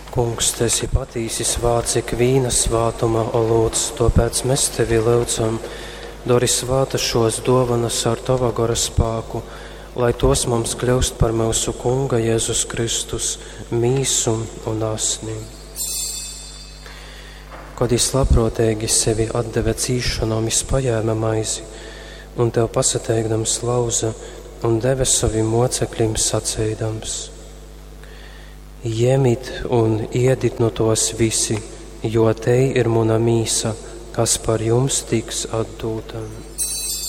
Kungs, tu esi patīsis vārds ik vīna svātumā, o lūdz, tāpēc mēs tevi lūdzam, dori svāta šos dovanas ar tava gara spāku, lai tos mums kļūst par mūsu Kunga Jēzus Kristus mīsu un asnim. Kad es labprātīgi sevi atdeve cīšanām, es paņēma maizi, un tev pasateikdams lauza, un deve saviem mocekļiem sacēdams: Ņemiet un ēdiet no tos visi, jo te ir mana mīsa, kas par jums tiks atdota.